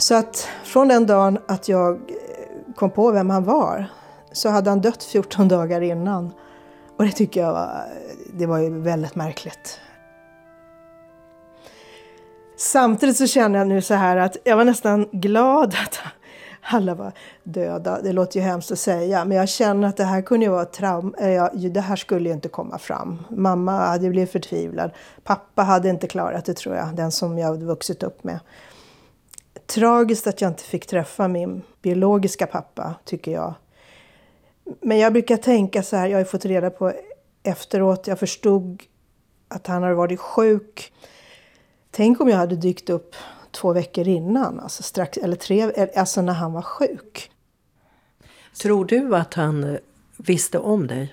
Så att från den dagen att jag kom på vem han var så hade han dött 14 dagar innan. Och det tycker jag var ju väldigt märkligt. Samtidigt så känner jag nu så här att jag var nästan glad att alla var döda. Det låter ju hemskt att säga, men jag känner att det här kunde ju vara det här skulle ju inte komma fram. Mamma hade blivit förtvivlad. Pappa hade inte klarat det, tror jag, den som jag hade vuxit upp med. Tragiskt att jag inte fick träffa min biologiska pappa, tycker jag. Men jag brukar tänka så här, jag har fått reda på efteråt, jag förstod att han hade varit sjuk. Tänk om jag hade dykt upp 2 veckor innan, alltså strax, eller 3, alltså när han var sjuk. Tror du att han visste om dig?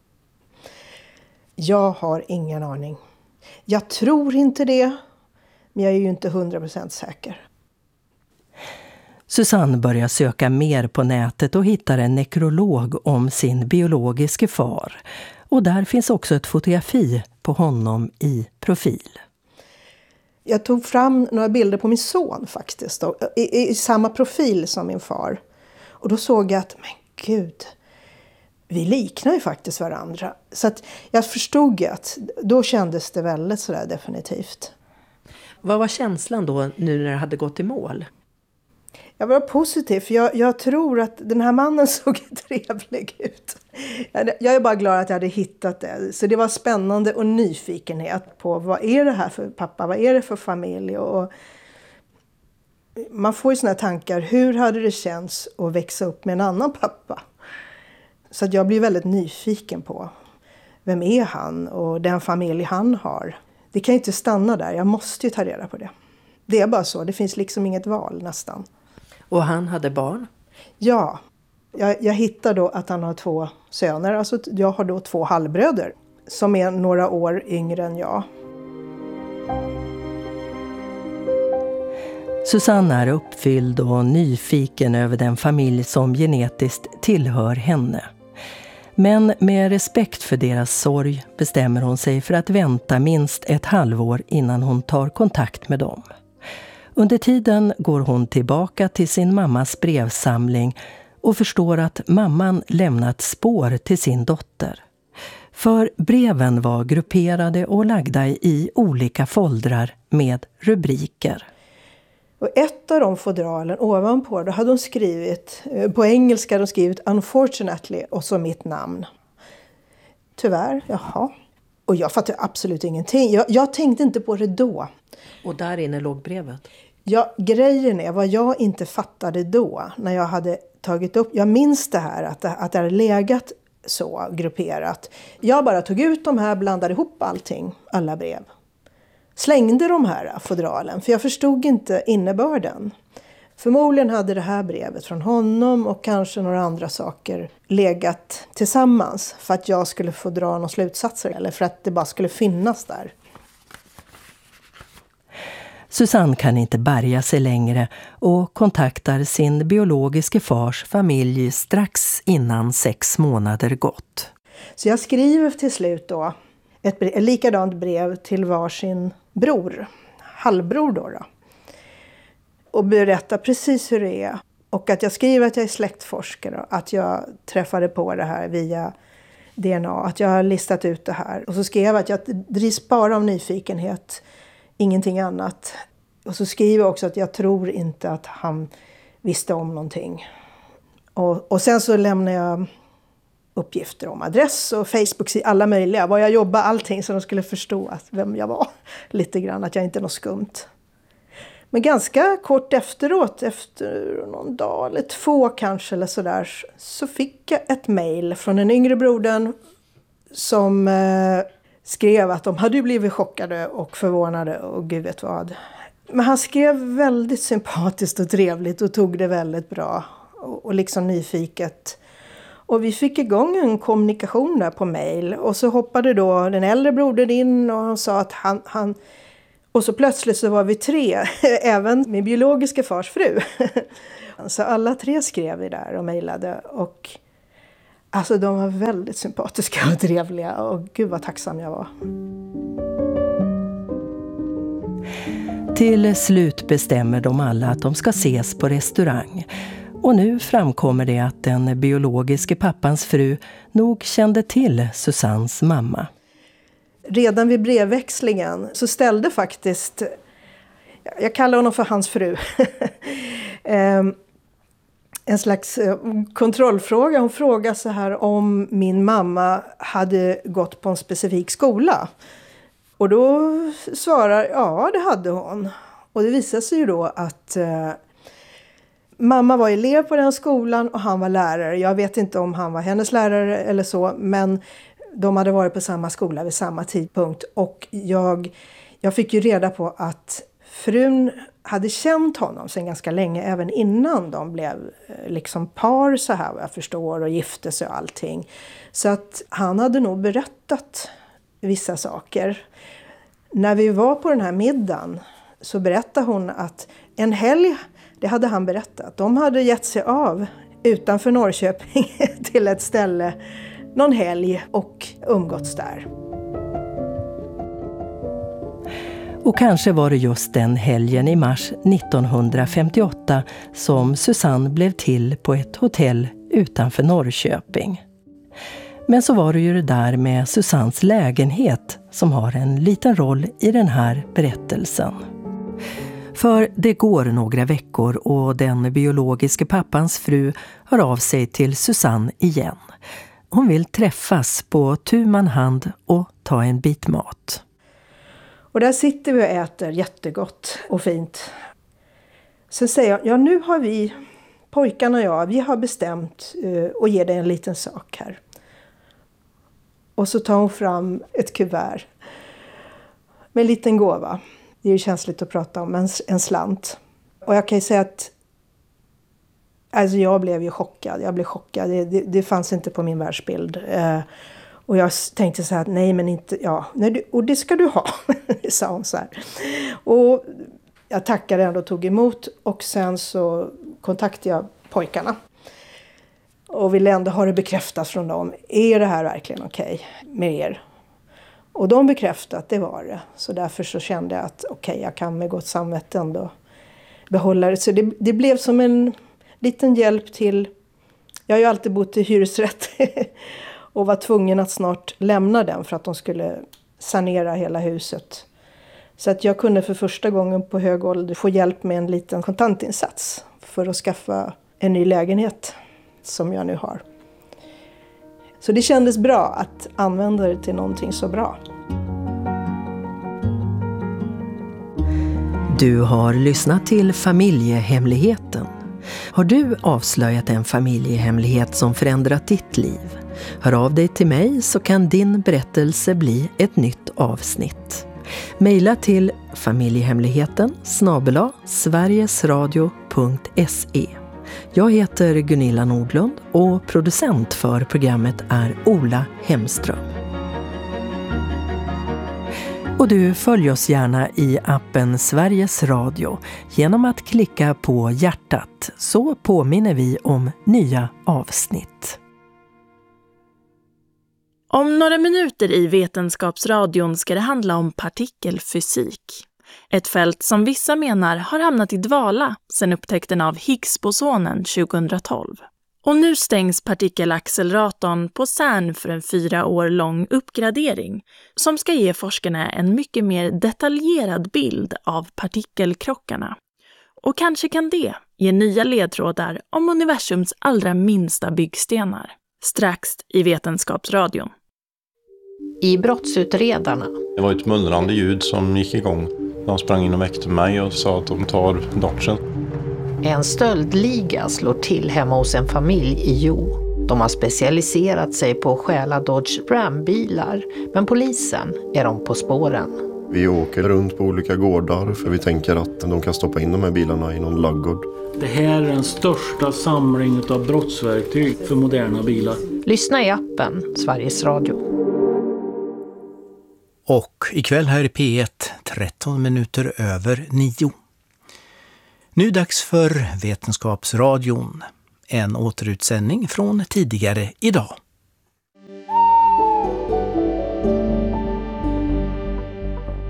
Jag har ingen aning. Jag tror inte det, men jag är ju inte 100% säker. Susanne börjar söka mer på nätet och hittar en nekrolog om sin biologiske far. Och där finns också ett fotografi på honom i profil. Jag tog fram några bilder på min son faktiskt, då, i samma profil som min far. Och då såg jag att, men gud, vi liknar ju faktiskt varandra. Så att jag förstod att då kändes det väldigt sådär definitivt. Vad var känslan då nu när det hade gått i mål? Jag var positiv, för jag tror att den här mannen såg trevlig ut. Jag är bara glad att jag hade hittat det. Så det var spännande och nyfikenhet på vad är det här för pappa, vad är det för familj. Och man får ju såna tankar, hur hade det känts att växa upp med en annan pappa? Så att jag blir väldigt nyfiken på vem är han och den familj han har. Det kan ju inte stanna där, jag måste ju ta reda på det. Det är bara så, det finns liksom inget val nästan. Och han hade barn? Ja, jag hittar då att han har 2 söner. Alltså jag har då 2 halvbröder som är några år yngre än jag. Susanne är uppfylld och nyfiken över den familj som genetiskt tillhör henne. Men med respekt för deras sorg bestämmer hon sig för att vänta minst ett halvår innan hon tar kontakt med dem. Under tiden går hon tillbaka till sin mammas brevsamling och förstår att mamman lämnat spår till sin dotter. För breven var grupperade och lagda i olika foldrar med rubriker. Och ett av de fodralen ovanpå, då hade hon skrivit, på engelska hade hon skrivit unfortunately och så mitt namn. Tyvärr, jaha. Och jag fattade absolut ingenting. Jag tänkte inte på det då. Och där inne låg brevet? Ja, grejen är vad jag inte fattade då när jag hade tagit upp. Jag minns det här att det hade legat så grupperat. Jag bara tog ut de här, blandade ihop allting, alla brev. Slängde de här fodralen för jag förstod inte innebörden. Förmodligen hade det här brevet från honom och kanske några andra saker legat tillsammans för att jag skulle få dra några slutsatser eller för att det bara skulle finnas där. Susanne kan inte bärga sig längre och kontaktar sin biologiske fars familj strax innan 6 månader gått. Så jag skriver till slut då ett likadant brev till varsin bror, halvbror då. Och berättar precis hur det är. Och att jag skriver att jag är släktforskare och att jag träffade på det här via DNA. Att jag har listat ut det här. Och så skrev jag att jag drivs bara av nyfikenhet, ingenting annat. Och så skriver jag också att jag tror inte att han visste om någonting. Och sen så lämnar jag uppgifter om adress och Facebook, alla möjliga. Var jag jobbar, allting så de skulle förstå vem jag var. Lite grann, att jag inte är något skumt. Men ganska kort efteråt, efter någon dag eller 2 kanske eller sådär, så fick jag ett mejl från den yngre brodern som skrev att de hade blivit chockade och förvånade och gud vet vad. Men han skrev väldigt sympatiskt och trevligt och tog det väldigt bra och liksom nyfiket. Och vi fick igång en kommunikation där på mejl och så hoppade då den äldre brodern in och han sa att han och så plötsligt så var vi 3, även min biologiska fars fru. Så alla 3 skrev vi där och mejlade och alltså de var väldigt sympatiska och trevliga och gud vad tacksam jag var. Till slut bestämmer de alla att de ska ses på restaurang. Och nu framkommer det att den biologiske pappans fru nog kände till Susannes mamma. Redan vid brevväxlingen så ställde faktiskt, jag kallar honom för hans fru, en slags kontrollfråga. Hon frågade så här om min mamma hade gått på en specifik skola. Och då svarar ja, det hade hon. Och det visade sig ju då att mamma var elev på den skolan och han var lärare. Jag vet inte om han var hennes lärare eller så, men de hade varit på samma skola vid samma tidpunkt. Och jag fick ju reda på att frun hade känt honom sedan ganska länge, även innan de blev liksom par så här vad jag förstår och gifte sig och allting. Så att han hade nog berättat vissa saker. När vi var på den här middagen så berättade hon att en helg, det hade han berättat, de hade gett sig av utanför Norrköping till ett ställe någon helg och umgåtts där. Och kanske var det just den helgen i mars 1958 som Susanne blev till på ett hotell utanför Norrköping. Men så var det ju det där med Susannes lägenhet som har en liten roll i den här berättelsen. För det går några veckor och den biologiske pappans fru hör av sig till Susanne igen. Hon vill träffas på tu man hand och ta en bit mat. Och där sitter vi och äter jättegott och fint. Sen säger jag, ja nu har vi, pojkarna och jag, vi har bestämt att ge dig en liten sak här. Och så tar hon fram ett kuvert med en liten gåva. Det är ju känsligt att prata om, en slant. Och jag kan ju säga att alltså jag blev ju chockad. Jag blev chockad. Det fanns inte på min världsbild. Och jag tänkte så här, nej men inte, ja, nej, och det ska du ha, sa hon så här. Och jag tackade ändå och tog emot och sen så kontaktade jag pojkarna. Och ville ändå ha det bekräftat från dem, är det här verkligen okej med er? Och de bekräftade att det var det. Så därför så kände jag att okej, jag kan med gott samvete ändå behålla det. Så det blev som en liten hjälp till, jag har ju alltid bott i hyresrätt och var tvungen att snart lämna den för att de skulle sanera hela huset. Så att jag kunde för första gången på hög ålder få hjälp med en liten kontantinsats för att skaffa en ny lägenhet som jag nu har. Så det kändes bra att använda det till någonting så bra. Du har lyssnat till Familjehemligheten. Har du avslöjat en familjehemlighet som förändrat ditt liv? Hör av dig till mig så kan din berättelse bli ett nytt avsnitt. Maila till familjehemligheten@sverigesradio.se. Jag heter Gunilla Nordlund och producent för programmet är Ola Hemström. Och du följer oss gärna i appen Sveriges Radio genom att klicka på hjärtat, så påminner vi om nya avsnitt. Om några minuter i Vetenskapsradion ska det handla om partikelfysik. Ett fält som vissa menar har hamnat i dvala sedan upptäckten av Higgsbosonen 2012. Och nu stängs partikelacceleratorn på CERN för en 4 år lång uppgradering som ska ge forskarna en mycket mer detaljerad bild av partikelkrockarna. Och kanske kan det ge nya ledtrådar om universums allra minsta byggstenar. Strax i Vetenskapsradion. I brottsutredarna. Det var ett mullrande ljud som gick igång. De sprang in och väckte mig och sa att de tar Dodgen. En stöldliga slår till hemma hos en familj i Jo. De har specialiserat sig på att stjäla Dodge Ram-bilar, men polisen är de på spåren. Vi åker runt på olika gårdar för vi tänker att de kan stoppa in de här bilarna i någon laggård. Det här är den största samlingen av brottsverktyg för moderna bilar. Lyssna i appen Sveriges Radio. Och ikväll här i P1, 13 minuter över 9. Nu dags för Vetenskapsradion. En återutsändning från tidigare idag.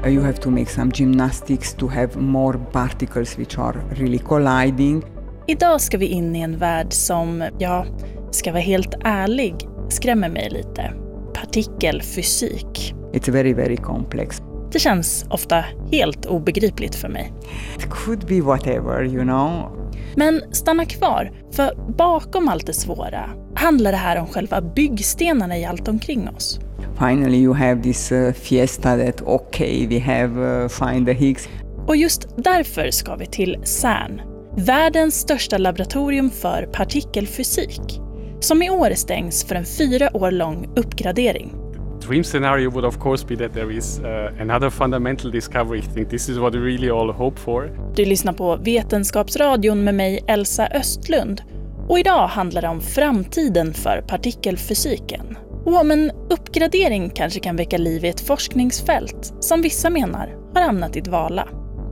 You have to make some gymnastics to have more particles which are really colliding. Idag ska vi in i en värld som, ska vara helt ärlig, skrämmer mig lite. Partikelfysik. It's very, very complex. Det känns ofta helt obegripligt för mig. It could be whatever, you know. Men stanna kvar, för bakom allt det svåra handlar det här om själva byggstenarna i allt omkring oss. Finally you have this fiesta that we have find the Higgs. Och just därför ska vi till CERN, världens största laboratorium för partikelfysik, som i år stängs för en 4 år lång uppgradering. Dream scenario would of course be that there is another fundamental discovery. I think this is what we really all hope for. Du lyssnar på Vetenskapsradion med mig, Elsa Östlund. Och idag handlar det om framtiden för partikelfysiken. Och om en uppgradering kanske kan väcka liv i ett forskningsfält som vissa menar har hamnat i dvala.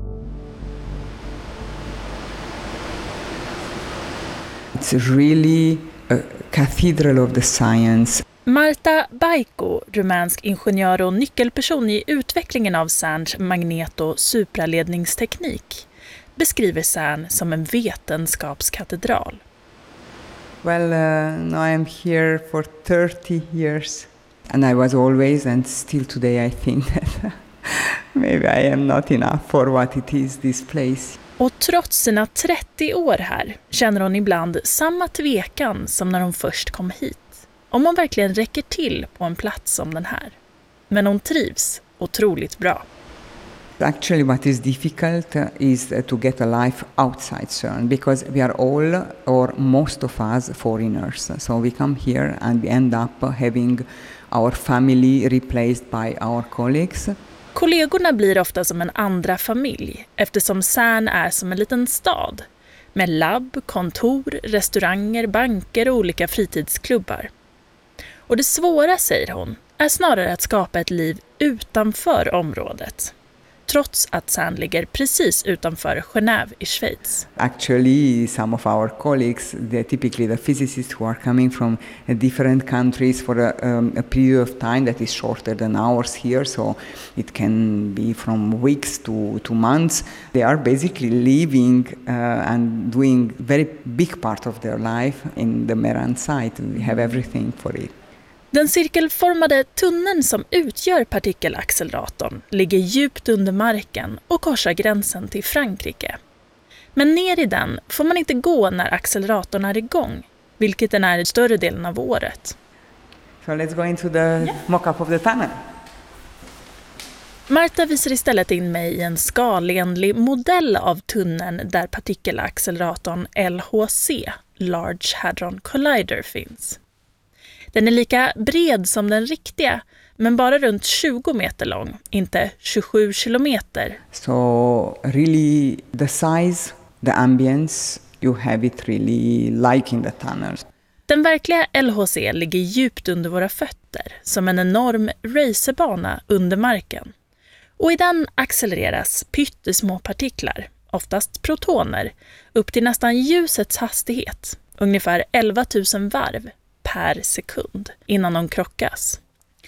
It's really a cathedral of the science. Marta Baiko, rumänsk ingenjör och nyckelperson i utvecklingen av CERNs magnet- och supraledningsteknik, beskriver CERN som en vetenskapskatedral. Well, now I'm here for 30 years. And I was always, and still today I think that maybe I am not enough for what it is, this place. Och trots sina 30 år här känner hon ibland samma tvekan som när hon först kom hit. Om hon verkligen räcker till på en plats som den här. Men hon trivs otroligt bra. Actually what is difficult is to get a life outside CERN because we are all or most of us foreigners. So we come here and we end up having our family replaced by our colleagues. Kollegorna blir ofta som en andra familj eftersom CERN är som en liten stad med labb, kontor, restauranger, banker och olika fritidsklubbar. Och det svåra, säger hon, är snarare att skapa ett liv utanför området. Trots att CERN ligger precis utanför Genève i Schweiz. Actually, some of our colleagues, they're typically the physicists who are coming from different countries for a period of time that is shorter than ours here, so it can be from weeks to months. They are basically living and doing very big part of their life in the Meran site. We have everything for it. Den cirkelformade tunneln som utgör partikelacceleratorn ligger djupt under marken och korsar gränsen till Frankrike. Men ner i den får man inte gå när acceleratorn är igång, vilket den är i större delen av året. So let's go into the mock-up of the tunnel. Marta visar istället in mig i en skalenlig modell av tunneln där partikelacceleratorn LHC, Large Hadron Collider, finns. Den är lika bred som den riktiga, men bara runt 20 meter lång, inte 27 kilometer. So really the size, the ambience, you have it really like in the tunnels. Den verkliga LHC ligger djupt under våra fötter, som en enorm racerbana under marken. Och i den accelereras pyttesmå partiklar, oftast protoner, upp till nästan ljusets hastighet, ungefär 11 000 varv per sekund innan de krockas.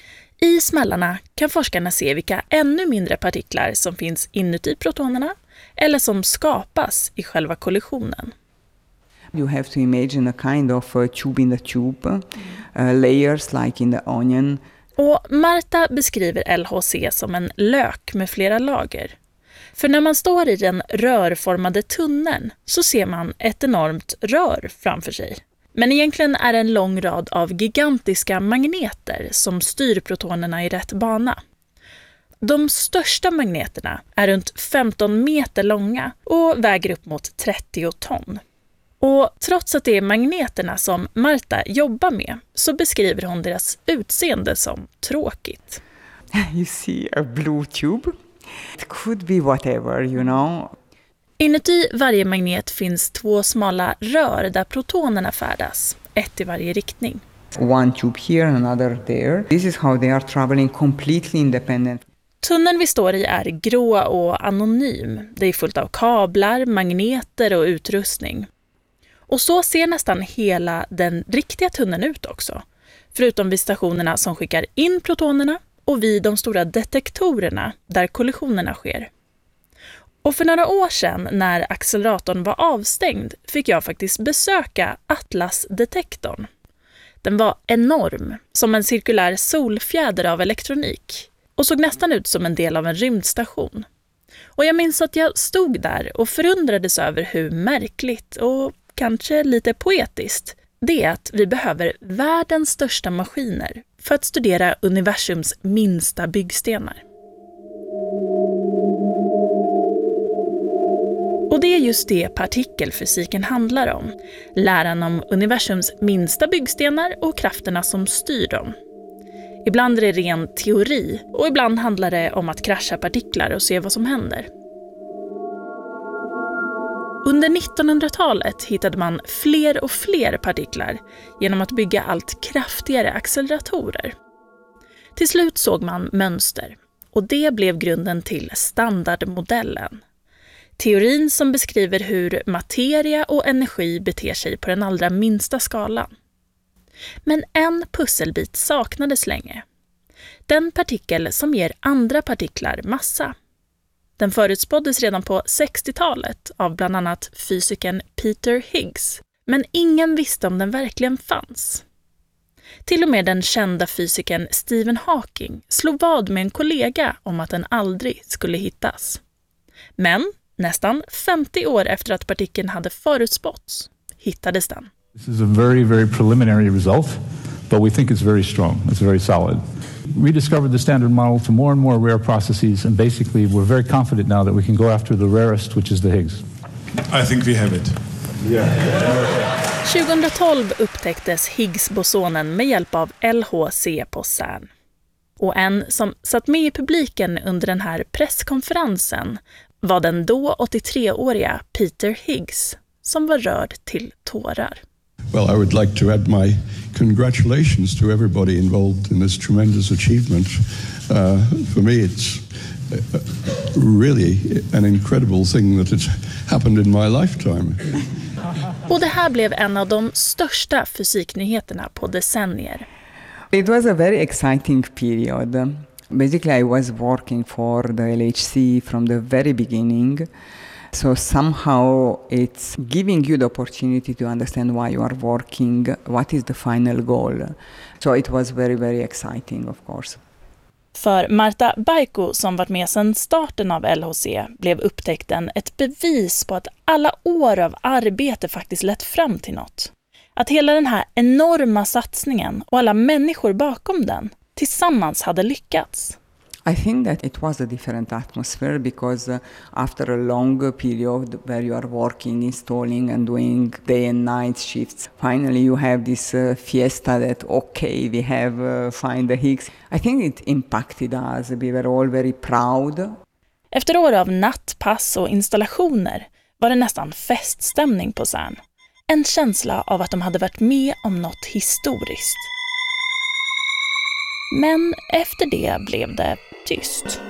I smällarna kan forskarna se vilka ännu mindre partiklar som finns inuti protonerna eller som skapas i själva kollisionen. You have to imagine a kind of tube in the tube, layers like in the onion. Och Marta beskriver LHC som en lök med flera lager. För när man står i den rörformade tunneln så ser man ett enormt rör framför sig. Men egentligen är det en lång rad av gigantiska magneter som styr protonerna i rätt bana. De största magneterna är runt 15 meter långa och väger upp mot 30 ton. Och trots att det är magneterna som Marta jobbar med så beskriver hon deras utseende som tråkigt. You see a blue tube. It could be whatever, you know. Inuti varje magnet finns 2 smala rör där protonerna färdas, ett i varje riktning. One tube here, another there. This is how they are traveling completely independent. Tunneln vi står i är grå och anonym. Det är fullt av kablar, magneter och utrustning. Och så ser nästan hela den riktiga tunneln ut också. Förutom vid stationerna som skickar in protonerna och vid de stora detektorerna där kollisionerna sker. Och för några år sedan när acceleratorn var avstängd fick jag faktiskt besöka Atlas-detektorn. Den var enorm, som en cirkulär solfjäder av elektronik och såg nästan ut som en del av en rymdstation. Och jag minns att jag stod där och förundrades över hur märkligt och kanske lite poetiskt det är att vi behöver världens största maskiner för att studera universums minsta byggstenar. Och det är just det partikelfysiken handlar om. Läran om universums minsta byggstenar och krafterna som styr dem. Ibland är det ren teori och ibland handlar det om att krascha partiklar och se vad som händer. Under 1900-talet hittade man fler och fler partiklar genom att bygga allt kraftigare acceleratorer. Till slut såg man mönster och det blev grunden till standardmodellen. Teorin som beskriver hur materia och energi beter sig på den allra minsta skalan. Men en pusselbit saknades länge. Den partikel som ger andra partiklar massa. Den förutspåddes redan på 60-talet av bland annat fysikern Peter Higgs. Men ingen visste om den verkligen fanns. Till och med den kända fysikern Stephen Hawking slog vad med en kollega om att den aldrig skulle hittas. Men nästan 50 år efter att partikeln hade förutspåtts hittades den. This is a very, very preliminary result, but we think it's very strong. It's very solid. We discovered the standard model to more and more rare processes, and basically we're very confident now that we can go after the rarest, which is the Higgs. I think we have it. Yeah. 2012 upptäcktes Higgs-bosonen med hjälp av LHC på CERN. Och en som satt med i publiken under den här presskonferensen var den då 83-åriga Peter Higgs, som var rörd till tårar. Well, I would like to add my congratulations to everybody involved in this tremendous achievement. For me, it's really an incredible thing that it's happened in my lifetime. Och det här blev en av de största fysiknyheterna på decennier. It was a very exciting period. Basically, I was working for the LHC from the very beginning. So somehow it's giving you the opportunity to understand why you are working, what is the final goal. So it was very, very exciting, of course. För Marta Baiko, som varit med sedan starten av LHC, blev upptäckten ett bevis på att alla år av arbete faktiskt lett fram till något. Att hela den här enorma satsningen och alla människor bakom den tillsammans hade lyckats. I think that it was a different atmosphere because after a long period where you are working, installing and doing day and night shifts, finally you have this fiesta that, okay, we have find the Higgs. I think it impacted us. We were all very proud. Efter år av nattpass och installationer var det nästan feststämning på CERN. En känsla av att de hade varit med om något historiskt. Men efter det blev det tyst.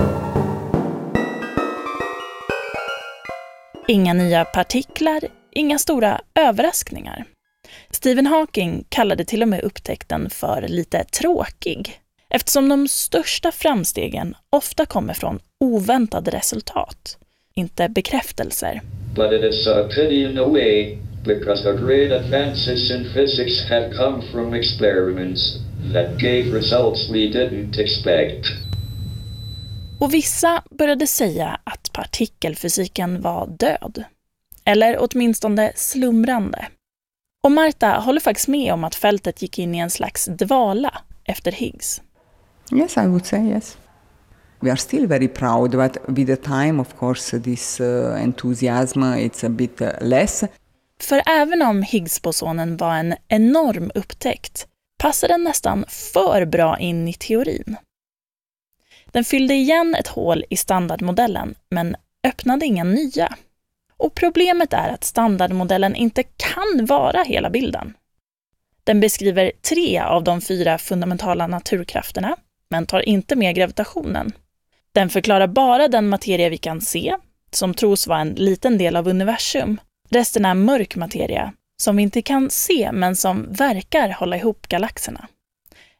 Inga nya partiklar, inga stora överraskningar. Stephen Hawking kallade till och med upptäckten för lite tråkig, eftersom de största framstegen ofta kommer från oväntade resultat, inte bekräftelser. But it is a pity in a way, because the great advances in physics have come from experiments that gave results we didn't expect. Och vissa började säga att partikelfysiken var död. Eller åtminstone slumrande. Och Marta håller faktiskt med om att fältet gick in i en slags dvala efter Higgs. Yes, I would say yes. We are still very proud, but with the time, of course, this enthusiasm, it's a bit less. För även om Higgs-bosonen var en enorm upptäckt, passade den nästan för bra in i teorin. Den fyllde igen ett hål i standardmodellen, men öppnade inga nya. Och problemet är att standardmodellen inte kan vara hela bilden. Den beskriver 3 av de 4 fundamentala naturkrafterna, men tar inte med gravitationen. Den förklarar bara den materia vi kan se, som tros vara en liten del av universum. Resten är mörk materia, som vi inte kan se men som verkar hålla ihop galaxerna.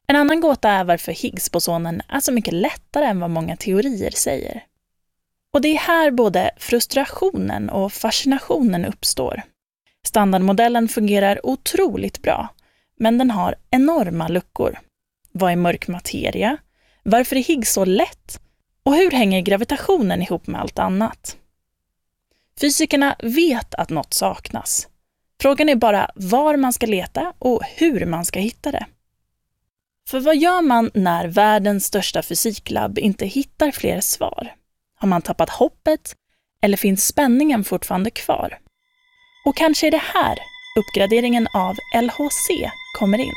En annan gåta är varför Higgsbosonen är så mycket lättare än vad många teorier säger. Och det är här både frustrationen och fascinationen uppstår. Standardmodellen fungerar otroligt bra, men den har enorma luckor. Vad är mörk materia? Varför är Higgs så lätt? Och hur hänger gravitationen ihop med allt annat? Fysikerna vet att något saknas. Frågan är bara var man ska leta och hur man ska hitta det. För vad gör man när världens största fysiklabb inte hittar fler svar? Har man tappat hoppet eller finns spänningen fortfarande kvar? Och kanske är det här uppgraderingen av LHC kommer in.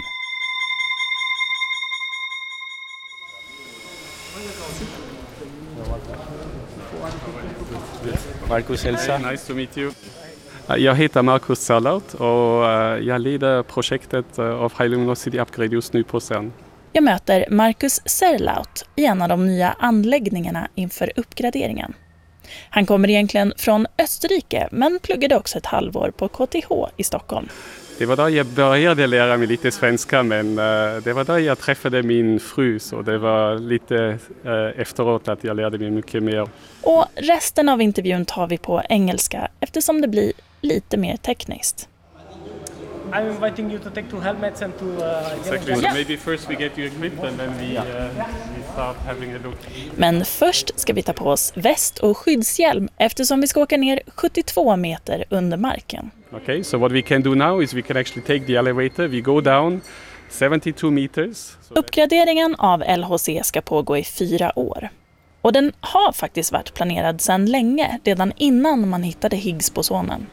Marcus, hälsa. Nice to meet you. Jag heter Marcus Serlaut och jag leder projektet av High Luminosity Upgrade just nu på CERN. Jag möter Marcus Serlaut i en av de nya anläggningarna inför uppgraderingen. Han kommer egentligen från Österrike men pluggade också ett halvår på KTH i Stockholm. Det var då jag började lära mig lite svenska, men det var då jag träffade min fru, så det var lite efteråt att jag lärde mig mycket mer. Och resten av intervjun tar vi på engelska eftersom det blir lite mer tekniskt. I'm inviting you to take 2 helmets and to Exactly. So maybe first we get you equipped and then we start having a look. Men först ska vi ta på oss väst och skyddshjälm eftersom vi ska åka ner 72 meter under marken. Okay, so what we can do now is we can actually take the elevator. We go down 72 meters. Uppgraderingen av LHC ska pågå i 4 år. Och den har faktiskt varit planerad sedan länge, redan innan man hittade Higgsbosonen.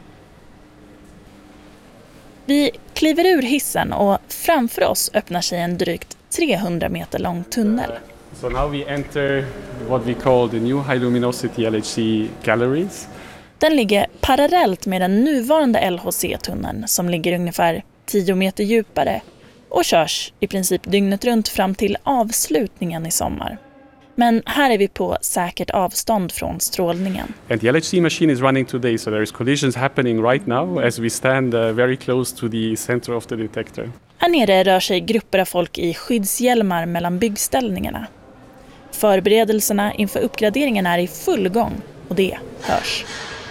Vi kliver ur hissen och framför oss öppnar sig en drygt 300 meter lång tunnel. So now we enter what we call the new high luminosity LHC galleries. Den ligger parallellt med den nuvarande LHC-tunneln som ligger ungefär 10 meter djupare och körs i princip dygnet runt fram till avslutningen i sommar. Men här är vi på säkert avstånd från strålningen. And the LHC machine is running today, so there is collisions happening right now as we stand very close to the center of the detector. Här nere rör sig grupper av folk i skyddshjälmar mellan byggställningarna. Förberedelserna inför uppgraderingen är i full gång och det hörs.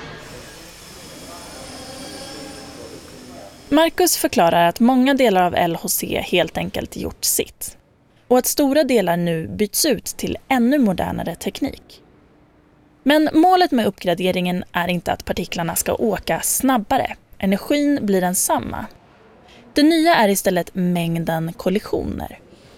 Marcus förklarar att många delar av LHC helt enkelt gjort sitt. Och att stora delar nu byts ut till ännu modernare teknik. Men målet med uppgraderingen är inte att partiklarna ska åka snabbare. Energin blir densamma. Det nya är istället mängden kollisioner.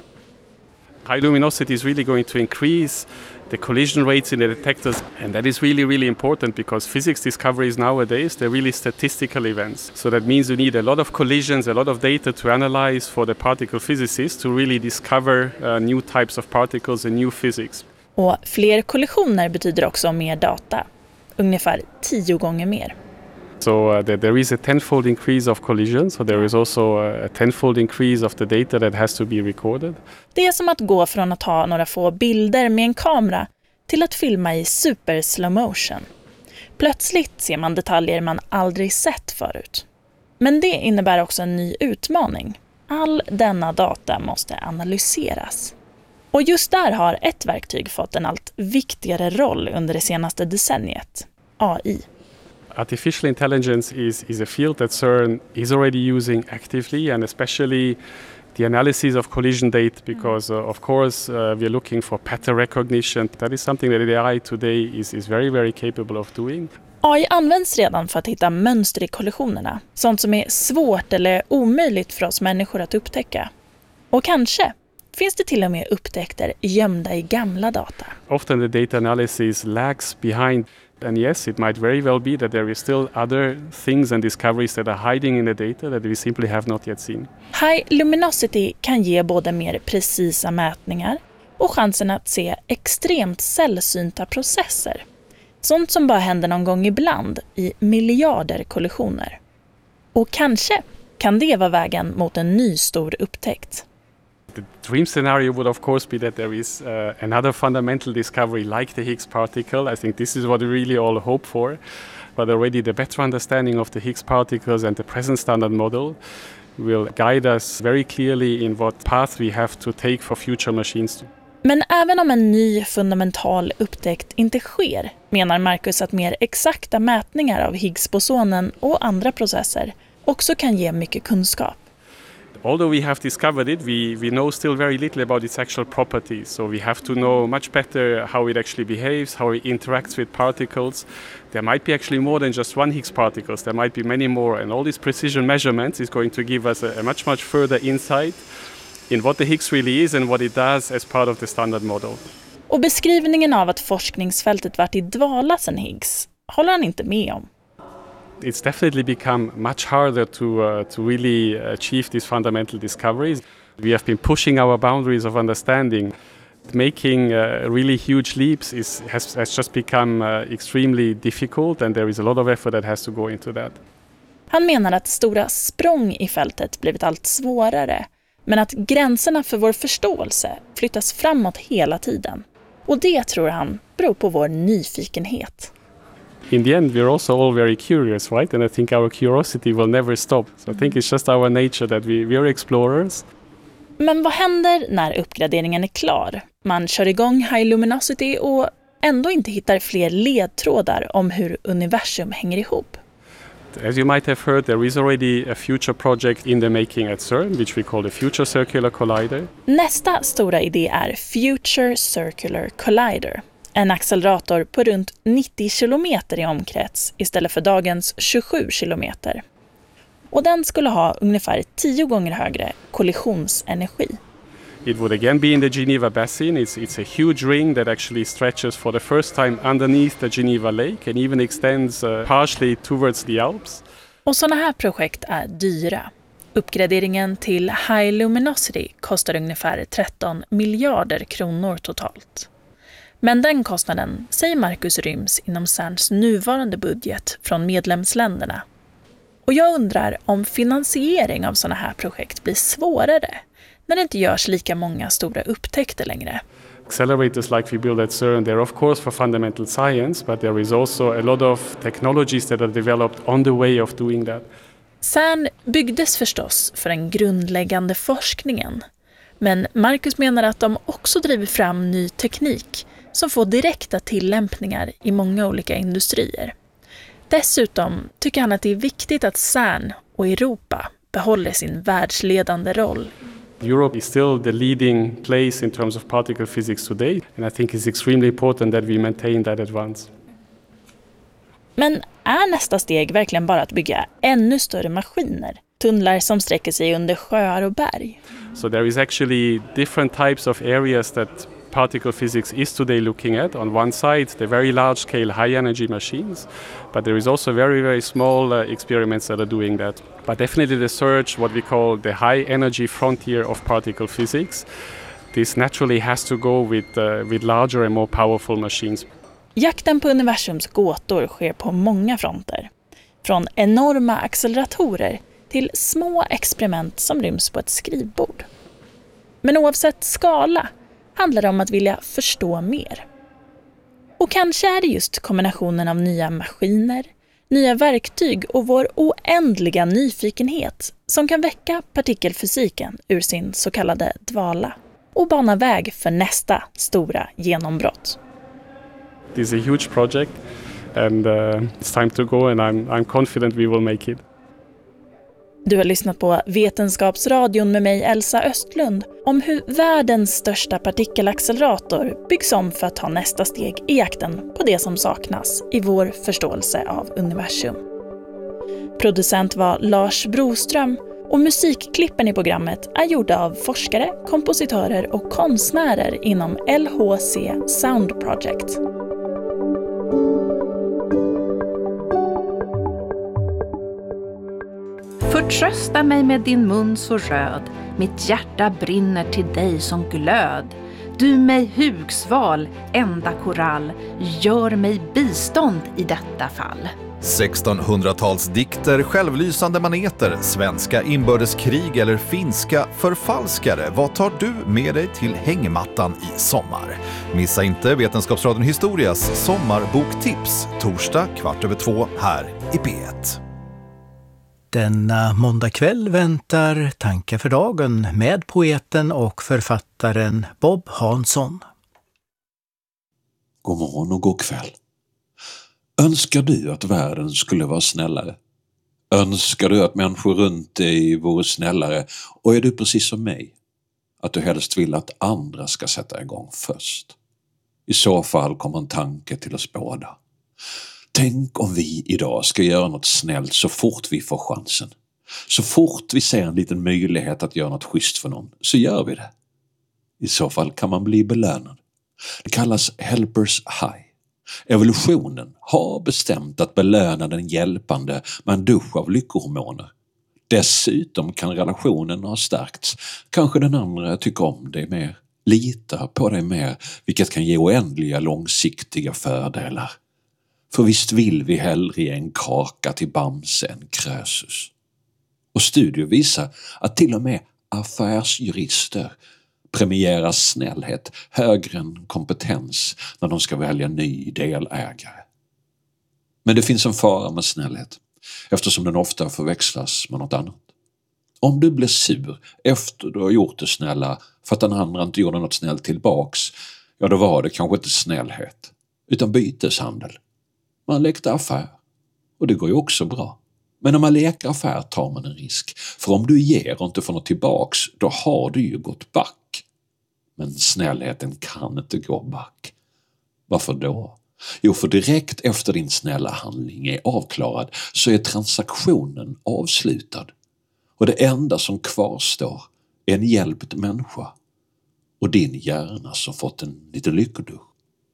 High luminosity is really going to increase the collision rates in the detectors, and that is really important because physics discoveries nowadays, they're really statistical events. So that means you need a lot of collisions, a lot of data to analyze for the particle physicists to really discover new types of particles and new physics. Och fler kollisioner betyder också mer data, ungefär 10 gånger mer. So there is a tenfold increase of collisions, so there is also a tenfold increase of the data that has to be recorded. Det är som att gå från att ha några få bilder med en kamera till att filma i super slow motion. Plötsligt ser man detaljer man aldrig sett förut. Men det innebär också en ny utmaning. All denna data måste analyseras. Och just där har ett verktyg fått en allt viktigare roll under det senaste decenniet. AI. Artificial intelligence is a field that CERN is already using actively, and especially the analysis of collision data, because of course we are looking for pattern recognition. That is something that the AI today is very capable of doing. AI används redan för att hitta mönster i kollisionerna, sånt som är svårt eller omöjligt för oss människor att upptäcka. Och kanske finns det till och med upptäckter gömda i gamla data. Often the data analysis lags behind. And yes, it might very well be that there is still other things and discoveries that are hiding in the data that we simply have not yet seen. High luminosity kan ge både mer precisa mätningar och chansen att se extremt sällsynta processer. Sånt som bara händer någon gång ibland i miljarder kollisioner. Och kanske kan det vara vägen mot en ny stor upptäckt. The dream scenario would of course be that there is another fundamental discovery like the Higgs particle. I think this is what we really all hope for. But already the better understanding of the Higgs particles and the present standard model will guide us very clearly in what path we have to take for future machines. Men även om en ny fundamental upptäckt inte sker, menar Marcus att mer exakta mätningar av Higgsbosonen och andra processer också kan ge mycket kunskap. Although we have discovered it, we know still very little about its actual properties. So we have to know much better how it actually behaves, how it interacts with particles. There might be actually more than just one Higgs particles. There might be many more. And all these precision measurements is going to give us a much further insight in what the Higgs really is and what it does as part of the standard model. Och beskrivningen av att forskningsfältet varit i dvala sedan Higgs håller han inte med om. It's definitely become much harder to really achieve these fundamental discoveries. We have been pushing our boundaries of understanding. Making really huge leaps has just become extremely difficult, and there is a lot of effort that has to go into that. Han menar att stora språng i fältet blivit allt svårare, men att gränserna för vår förståelse flyttas framåt hela tiden. Och det tror han beror på vår nyfikenhet. In the end, we're also all very curious, right? And I think our curiosity will never stop. So I think it's just our nature that we are explorers. Men vad händer när uppgraderingen är klar? Man kör igång High Luminosity och ändå inte hittar fler ledtrådar om hur universum hänger ihop. As you might have heard, there is already a future project in the making at CERN, which we call the Future Circular Collider. Nästa stora idé är Future Circular Collider. En accelerator på runt 90 kilometer i omkrets istället för dagens 27 kilometer. Och den skulle ha ungefär 10 gånger högre kollisionsenergi. It would again be in the Geneva Basin. It's a huge ring that actually stretches for the first time underneath the Geneva Lake and even extends partially towards the Alps. Och sådana här projekt är dyra. Uppgraderingen till High Luminosity kostar ungefär 13 miljarder kronor totalt. Men den kostnaden, säger Marcus, ryms inom CERNs nuvarande budget från medlemsländerna. Och jag undrar om finansiering av sådana här projekt blir svårare när det inte görs lika många stora upptäckter längre. Accelerators like we build at CERN, they're of course for fundamental science, but there is also a lot of technologies that are developed on the way of doing that. CERN byggdes förstås för den grundläggande forskningen. Men Marcus menar att de också driver fram ny teknik som får direkta tillämpningar i många olika industrier. Dessutom tycker han att det är viktigt att CERN och Europa behåller sin världsledande roll. Europe is still the leading place in terms of particle physics today, and I think it's extremely important that we maintain that advance. Men är nästa steg verkligen bara att bygga ännu större maskiner? Tunnlar som sträcker sig under sjöar och berg? So there is actually different types of areas that particle physics is today looking at. On one side, the very large-scale high-energy machines, but there is also very small experiments that are doing that. But definitely the search, what we call the high-energy frontier of particle physics, this naturally has to go with larger and more powerful machines. Jakten på universums gåtor sker på många fronter. Från enorma acceleratorer till små experiment som ryms på ett skrivbord. Men oavsett skala handlar det om att vilja förstå mer. Och kanske är det just kombinationen av nya maskiner, nya verktyg och vår oändliga nyfikenhet som kan väcka partikelfysiken ur sin så kallade dvala och bana väg för nästa stora genombrott. This is a huge project and it's time to go and I'm confident we will make it. Du har lyssnat på Vetenskapsradion med mig, Elsa Östlund, om hur världens största partikelaccelerator byggs om för att ta nästa steg i jakten på det som saknas i vår förståelse av universum. Producent var Lars Broström och musikklippen i programmet är gjorda av forskare, kompositörer och konstnärer inom LHC Sound Project. Förtrösta mig med din mun så röd, mitt hjärta brinner till dig som glöd. Du mig hugsval, enda korall, gör mig bistånd i detta fall. 1600-talsdikter, självlysande maneter, svenska inbördeskrig eller finska förfalskare. Vad tar du med dig till hängmattan i sommar? Missa inte Vetenskapsradion Historias sommarboktips torsdag 14:15 här i P1. Denna måndagkväll väntar tankar för dagen med poeten och författaren Bob Hansson. God morgon och god kväll. Önskar du att världen skulle vara snällare? Önskar du att människor runt dig vore snällare? Och är du precis som mig? Att du helst vill att andra ska sätta igång först? I så fall kommer en tanke till oss båda. Tänk om vi idag ska göra något snällt så fort vi får chansen. Så fort vi ser en liten möjlighet att göra något schysst för någon, så gör vi det. I så fall kan man bli belönad. Det kallas helpers high. Evolutionen har bestämt att belöna den hjälpande med en dusch av lyckohormoner. Dessutom kan relationen ha stärkts. Kanske den andra tycker om dig mer, litar på dig mer, vilket kan ge oändliga långsiktiga fördelar. För visst vill vi hellre ge en kaka till Bamse än Krösus. Och studier visar att till och med affärsjurister premierar snällhet högre än kompetens när de ska välja ny delägare. Men det finns en fara med snällhet, eftersom den ofta förväxlas med något annat. Om du blir sur efter du har gjort det snälla för att den andra inte gjorde något snällt tillbaks, ja då var det kanske inte snällhet, utan byteshandel. Man lekte affär, och det går ju också bra. Men när man leker affär tar man en risk, för om du ger och inte får något tillbaks, då har du ju gått back. Men snällheten kan inte gå back. Varför då? Jo, för direkt efter din snälla handling är avklarad så är transaktionen avslutad. Och det enda som kvarstår är en hjälpt människa och din hjärna som fått en liten lyckodusch.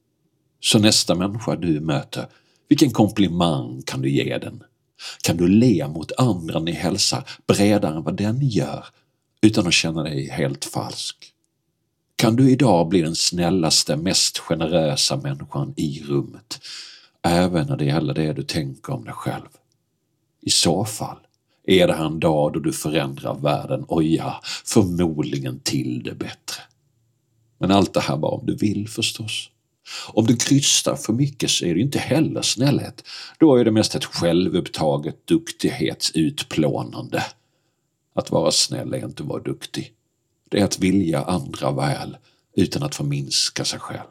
Så nästa människa du möter, vilken komplimang kan du ge den? Kan du le mot andra ni hälsar bredare än vad den gör utan att känna dig helt falsk? Kan du idag bli den snällaste, mest generösa människan i rummet, även när det gäller det du tänker om dig själv? I så fall är det en dag då du förändrar världen, och ja, förmodligen till det bättre. Men allt det här bara om du vill förstås. Om du krystar för mycket så är det inte heller snällhet. Då är det mest ett självupptaget duktighetsutplånande. Att vara snäll är inte att vara duktig. Det är att vilja andra väl utan att förminska sig själv.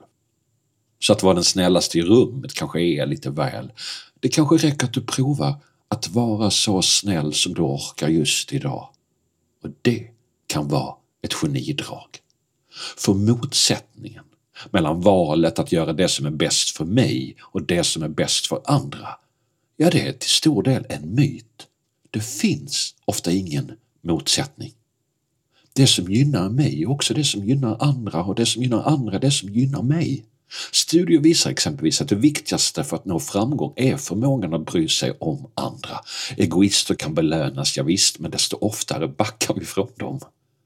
Så att vara den snällaste i rummet kanske är lite väl. Det kanske räcker att du provar att vara så snäll som du orkar just idag. Och det kan vara ett genidrag. För motsättningen mellan valet att göra det som är bäst för mig och det som är bäst för andra, ja, det är till stor del en myt. Det finns ofta ingen motsättning. Det som gynnar mig är också det som gynnar andra, och det som gynnar andra det som gynnar mig. Studier visar exempelvis att det viktigaste för att nå framgång är förmågan att bry sig om andra. Egoister kan belönas, ja visst, men desto oftare backar vi från dem.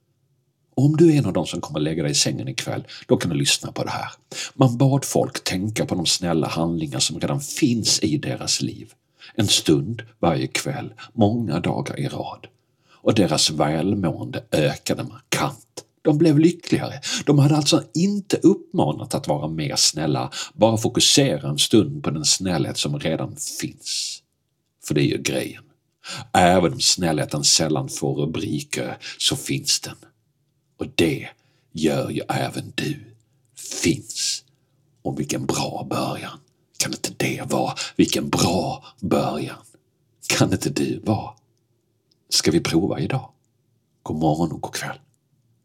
Om du är en av dem som kommer lägga dig i sängen ikväll, då kan du lyssna på det här. Man bad folk tänka på de snälla handlingar som redan finns i deras liv. En stund varje kväll, många dagar i rad. Och deras välmående ökade markant. De blev lyckligare. De hade alltså inte uppmanat att vara mer snälla, bara fokusera en stund på den snällhet som redan finns. För det är ju grejen. Även om snällheten sällan får rubriker så finns den. Och det gör ju även du. Finns. Och vilken bra början. Kan inte det vara? Vilken bra början. Kan inte du vara? Ska vi prova idag? God morgon och god kväll.